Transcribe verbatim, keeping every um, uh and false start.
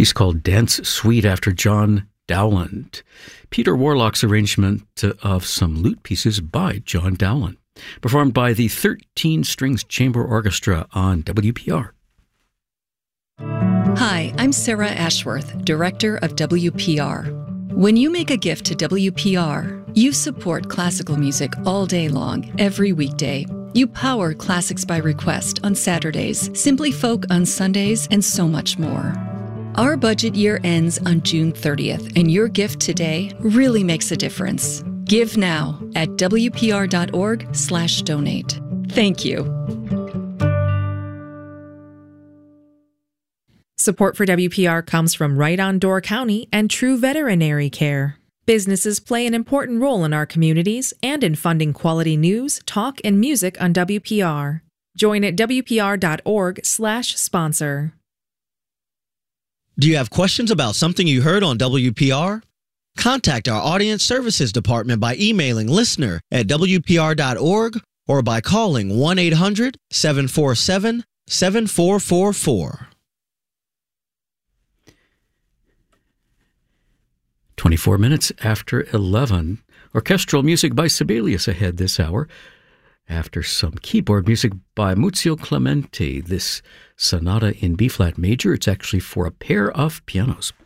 piece called Dance Suite after John Dowland. Peter Warlock's arrangement of some lute pieces by John Dowland, performed by the thirteen Strings Chamber Orchestra on W P R. Hi, I'm Sarah Ashworth, Director of W P R. When you make a gift to W P R, you support classical music all day long, every weekday. You power Classics by Request on Saturdays, Simply Folk on Sundays, and so much more. Our budget year ends on June thirtieth, and your gift today really makes a difference. Give now at wpr.org slash donate. Thank you. Support for W P R comes from Right on Door County and True Veterinary Care. Businesses play an important role in our communities and in funding quality news, talk, and music on W P R. Join at wpr.org slash sponsor. Do you have questions about something you heard on W P R? Contact our Audience Services Department by emailing listener at w p r dot org or by calling one eight hundred seven four seven seven four four four. twenty-four minutes after eleven. Orchestral music by Sibelius ahead this hour. After some keyboard music by Muzio Clementi, this sonata in B-flat major, it's actually for a pair of pianos.